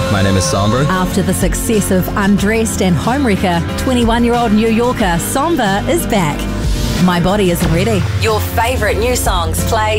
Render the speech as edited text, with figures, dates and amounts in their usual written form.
My name is Samba. After the success of Undressed and Homewrecker, 21-year-old New Yorker Samba is back. My Body Isn't Ready. Your favourite new songs play